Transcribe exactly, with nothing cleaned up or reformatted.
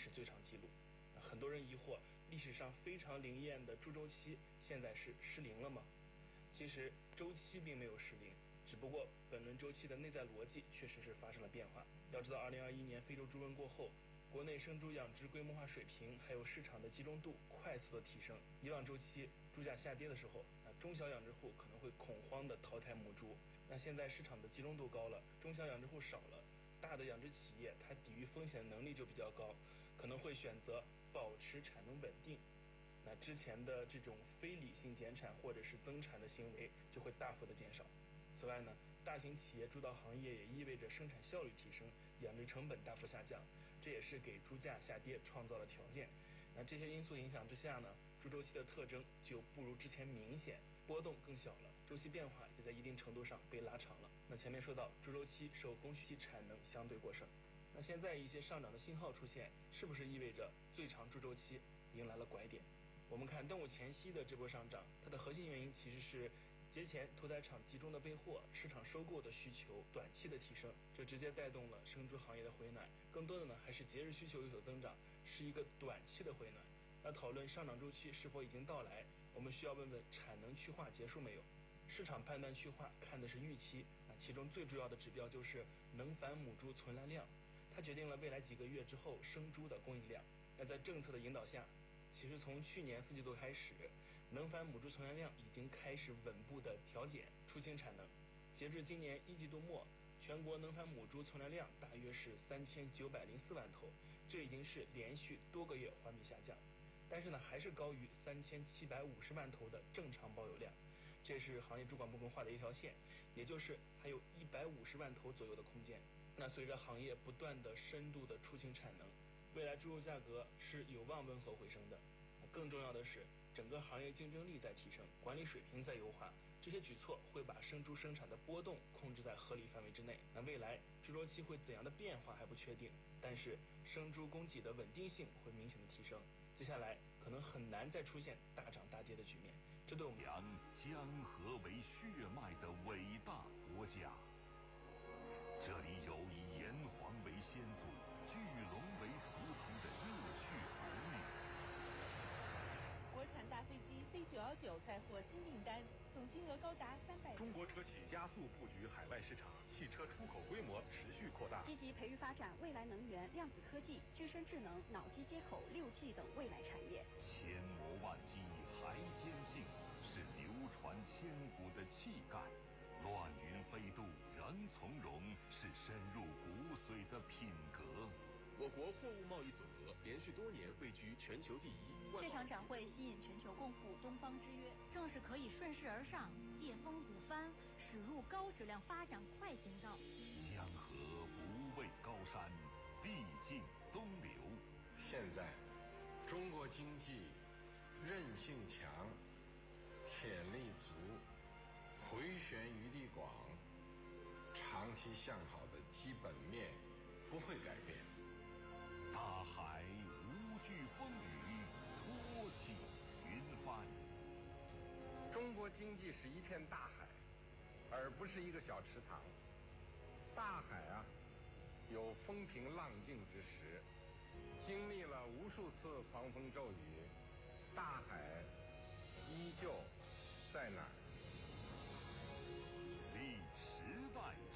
史最长记录。很多人疑惑，历史上非常灵验的猪周期现在是失灵了吗？其实周期并没有失灵，只不过本轮周期的内在逻辑确实是发生了变化。要知道，二零二一年非洲猪瘟过后，国内生猪养殖规模化水平还有市场的集中度快速的提升。以往周期猪价下跌的时候，那中小养殖户可能会恐慌的淘汰母猪。那现在市场的集中度高了，中小养殖户少了，大的养殖企业它抵御风险能力就比较高，可能会选择保持产能稳定。那之前的这种非理性减产或者是增产的行为就会大幅的减少。此外呢，大型企业主导行业也意味着生产效率提升，养殖成本大幅下降，这也是给猪价下跌创造了条件。那这些因素影响之下呢，猪周期的特征就不如之前明显，波动更小了，周期变化也在一定程度上被拉长了。那前面说到，猪周期受供需产能相对过剩，那现在一些上涨的信号出现，是不是意味着最长猪周期迎来了拐点？我们看端午前夕的这波上涨，它的核心原因其实是节前屠宰场集中的备货，市场收购的需求短期的提升，这直接带动了生猪行业的回暖。更多的呢，还是节日需求有所增长，是一个短期的回暖。那讨论上涨周期是否已经到来，我们需要问问产能去化结束没有？市场判断去化看的是预期，啊，其中最主要的指标就是能繁母猪存栏量，它决定了未来几个月之后生猪的供应量。那在政策的引导下，其实从去年四季度开始，能繁母猪存栏量已经开始稳步的调减，出清产能。截至今年一季度末，全国能繁母猪存栏量大约是三千九百零四万头，这已经是连续多个月环比下降，但是呢，还是高于三千七百五十万头的正常保有量。这是行业主管部门画的一条线，也就是还有一百五十万头左右的空间。那随着行业不断的深度的出清产能，未来猪肉价格是有望温和回升的。更重要的是，整个行业竞争力在提升，管理水平在优化，这些举措会把生猪生产的波动控制在合理范围之内。那未来猪周期会怎样的变化还不确定，但是生猪供给的稳定性会明显的提升。接下来可能很难再出现大涨大跌的局面，这对我们江河为血脉的伟大国家。这里有以炎黄为先祖、巨龙为图腾的热血儿女。 国产大飞机 C 九一九再获新订单，总金额高达三百。 中国车企加速布局海外市场，汽车出口规模持续扩大， 积极培育发展未来能源、量子科技、具身智能、脑机接口、六 G 等未来产业。 千磨万击还坚劲，是流传千古的气概。乱云飞渡人从容，是深入骨髓的品格。 我国货物贸易总额连续多年位居全球第一。 这场展会吸引全球共赴东方之约，正是可以顺势而上，借风鼓帆，驶入高质量发展快行道。 江河不畏高山，必尽东流。 现在，中国经济韧性强，潜力足，回旋余地广，长期向好的基本面不会改变。 大海无惧风雨，托起云帆。 中国经济是一片大海，而不是一个小池塘。大海啊，有风平浪静之时，经历了无数次狂风骤雨，大海依旧在那儿。 历时代